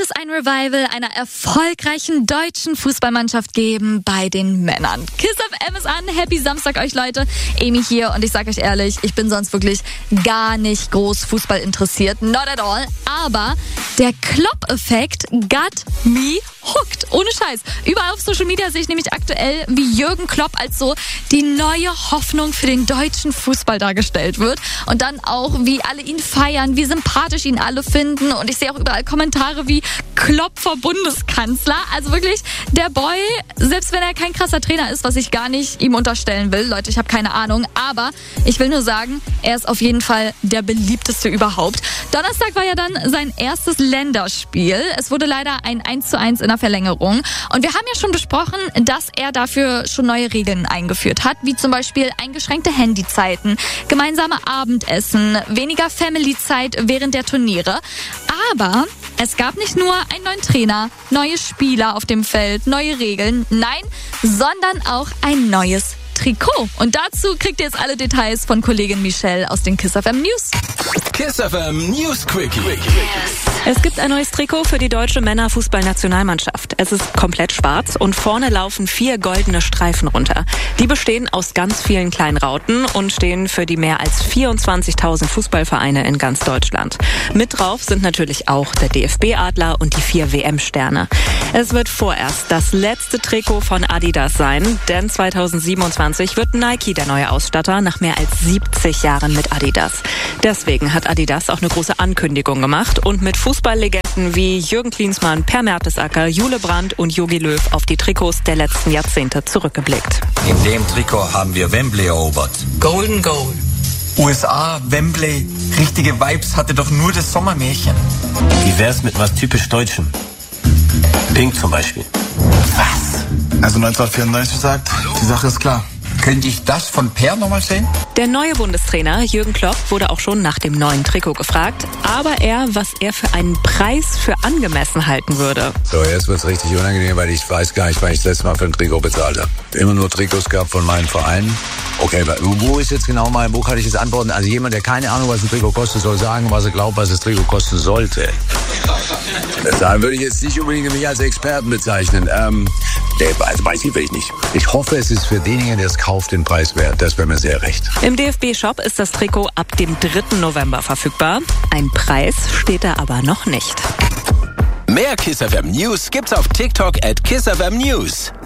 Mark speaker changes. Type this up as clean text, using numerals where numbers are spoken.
Speaker 1: es ein Revival einer erfolgreichen deutschen Fußballmannschaft geben bei den Männern. Kiss FM ist an. Happy Samstag euch, Leute. Emi hier und ich sag euch ehrlich, ich bin sonst wirklich gar nicht groß Fußball interessiert. Not at all. Aber der Klopp-Effekt got me hooked. Ohne Scheiß. Überall auf Social Media sehe ich nämlich aktuell, wie Jürgen Klopp als so die neue Hoffnung für den deutschen Fußball dargestellt wird. Und dann auch, wie alle ihn feiern, wie sympathisch ihn alle finden. Und ich sehe auch überall Kommentare wie Klopfer Bundeskanzler. Also wirklich, der Boy, selbst wenn er kein krasser Trainer ist, was ich gar nicht ihm unterstellen will. Leute, ich habe keine Ahnung. Aber ich will nur sagen, er ist auf jeden Fall der beliebteste überhaupt. Donnerstag war ja dann sein erstes Länderspiel. Es wurde leider ein 1:1 in der Verlängerung. Und wir haben ja schon besprochen, dass er dafür schon neue Regeln eingeführt hat, wie zum Beispiel eingeschränkte Handyzeiten, gemeinsame Abendessen, weniger Family-Zeit während der Turniere. Aber es gab nicht nur einen neuen Trainer, neue Spieler auf dem Feld, neue Regeln, nein, sondern auch ein neues Trikot. Und dazu kriegt ihr jetzt alle Details von Kollegin Michelle aus den Kiss FM News.
Speaker 2: Kiss FM News Quickie.
Speaker 3: Es gibt ein neues Trikot für die deutsche Männerfußballnationalmannschaft. Es ist komplett schwarz und vorne laufen 4 goldene Streifen runter. Die bestehen aus ganz vielen kleinen Rauten und stehen für die mehr als 24.000 Fußballvereine in ganz Deutschland. Mit drauf sind natürlich auch der DFB-Adler und die 4 WM-Sterne. Es wird vorerst das letzte Trikot von Adidas sein, denn 2027 wird Nike der neue Ausstatter nach mehr als 70 Jahren mit Adidas. Deswegen hat Adidas auch eine große Ankündigung gemacht und mit Fußballlegenden wie Jürgen Klinsmann, Per Mertesacker, Jule Brandt und Jogi Löw auf die Trikots der letzten Jahrzehnte zurückgeblickt.
Speaker 4: In dem Trikot haben wir Wembley erobert.
Speaker 5: Golden Goal.
Speaker 6: USA, Wembley, richtige Vibes hatte doch nur das Sommermärchen.
Speaker 4: Wie wär's mit was typisch Deutschem? Pink zum Beispiel.
Speaker 6: Was? Also 1994 sagt, die Sache ist klar. Könnte ich das von Per nochmal sehen?
Speaker 3: Der neue Bundestrainer Jürgen Klopp wurde auch schon nach dem neuen Trikot gefragt, aber was er für einen Preis für angemessen halten würde.
Speaker 7: So, jetzt wird's richtig unangenehm, weil ich weiß gar nicht, wann ich das letzte Mal für ein Trikot bezahlt habe. Immer nur Trikots gehabt von meinen Vereinen. Okay, wo ist jetzt genau wo kann ich jetzt antworten? Also jemand, der keine Ahnung, was ein Trikot kostet, soll sagen, was er glaubt, was das Trikot kosten sollte. Deshalb würde ich jetzt nicht unbedingt mich als Experten bezeichnen. Also weiß ich wirklich nicht. Ich hoffe, es ist für denjenigen, der es kauft, den Preis wert. Das wäre mir sehr recht.
Speaker 3: Im DFB-Shop ist das Trikot ab dem 3. November verfügbar. Ein Preis steht da aber noch nicht.
Speaker 2: Mehr Kiss FM News gibt's auf TikTok @KissFM News.